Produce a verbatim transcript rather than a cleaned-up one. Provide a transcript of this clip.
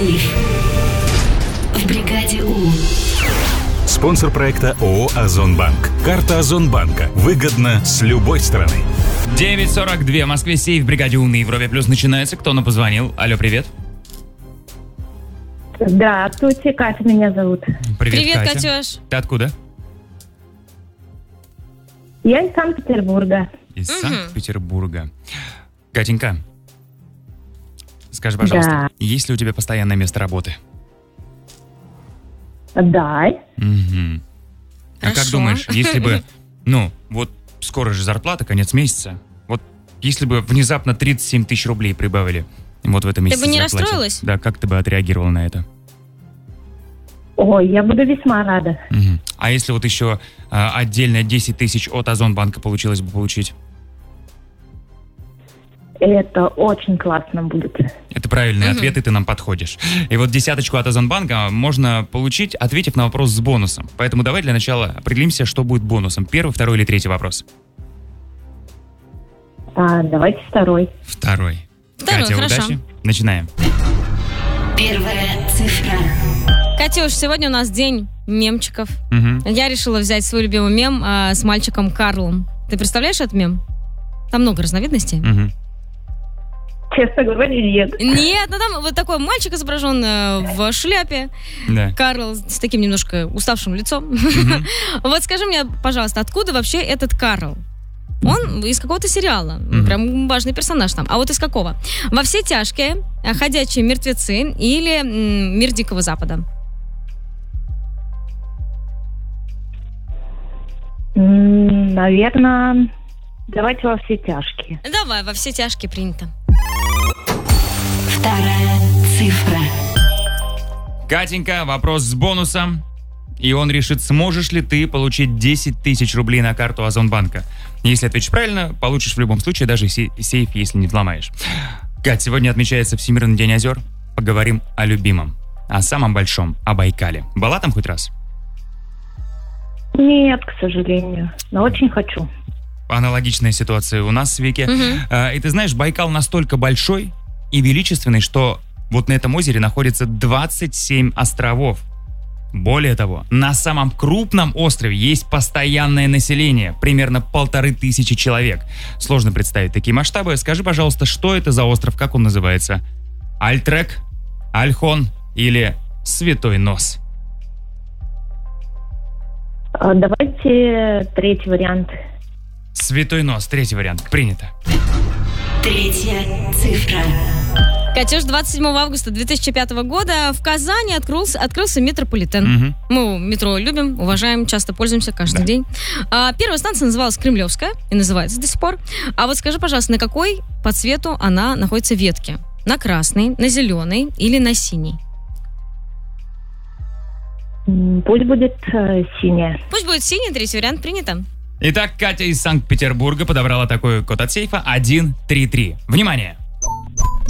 Сейф в бригаде У. Спонсор проекта ООО «Озонбанк». Карта Озонбанка. Выгодно с любой стороны. девять сорок два. В Москве сейф в бригаде У на Европе Плюс начинается. Кто нам позвонил? Алло, привет. Здравствуйте, Катя меня зовут. Привет, Привет, Катя. Катюш. Ты откуда? Я из Санкт-Петербурга. Из Мгм. Санкт-Петербурга. Катенька, скажи, пожалуйста, Да. есть ли у тебя постоянное место работы? Да. Мгм. А как Хорошо. думаешь, если бы, ну, вот скоро же зарплата, конец месяца, вот если бы внезапно тридцать семь тысяч рублей прибавили вот в этом месяце бы не зарплате, расстроилась? Да, как ты бы отреагировала на это? Ой, я буду весьма рада. Мгм. А если вот еще а, отдельно десять тысяч от Озонбанка получилось бы получить? Это очень классно будет. Это правильный Мгм. ответ, и ты нам подходишь. И вот десяточку от Озонбанка можно получить, ответив на вопрос с бонусом. Поэтому давай для начала определимся, что будет бонусом. Первый, второй или третий вопрос? А, давайте второй. Второй. Второй, Катя, хорошо. удачи. Начинаем. Первая цифра. Катюш, сегодня у нас день мемчиков. Мгм. Я решила взять свой любимый мем а, с мальчиком Карлом. Ты представляешь этот мем? Там много разновидностей. Мгм. Честно говоря, нет. Нет, ну там вот такой мальчик изображен э, в шляпе. Да. Карл с таким немножко уставшим лицом. Мгм. Вот скажи мне, пожалуйста, откуда вообще этот Карл? Он из какого-то сериала. Мгм. Прям важный персонаж там. А вот из какого? «Во все тяжкие», «Ходячие мертвецы» или м, «Мир Дикого Запада»? Наверное, давайте во все тяжкие. Давай, «Во все тяжкие» принято. Вторая цифра. Катенька, вопрос с бонусом. И он решит, сможешь ли ты получить десять тысяч рублей на карту Озонбанка. Если ответишь правильно, получишь в любом случае даже се- сейф, если не взломаешь. Кать, сегодня отмечается Всемирный день озер. Поговорим о любимом, о самом большом, о Байкале. Была там хоть раз? Нет, к сожалению. Но очень хочу. Аналогичная ситуация у нас с Вики. Мгм. А, И ты знаешь, Байкал настолько большой и величественный, что вот на этом озере находится двадцать семь островов. Более того, на самом крупном острове есть постоянное население, примерно полторы тысячи человек. Сложно представить такие масштабы. Скажи, пожалуйста, что это за остров, как он называется? Альтрек, Альхон или Святой Нос? А, давайте третий вариант. Святой Нос, третий вариант. Принято. Третья цифра. Катюш, двадцать седьмого августа две тысячи пятого года в Казани открылся, открылся метрополитен. Мгм. Мы метро любим, уважаем, часто пользуемся каждый Да. день. А, первая станция называлась Кремлевская и называется до сих пор. А вот скажи, пожалуйста, на какой по цвету она находится ветке? На красной, на зеленой или на синей? М, Пусть будет э, синяя. Пусть будет синий, третий вариант принято. Итак, Катя из Санкт-Петербурга подобрала такой код от сейфа один три три. Внимание!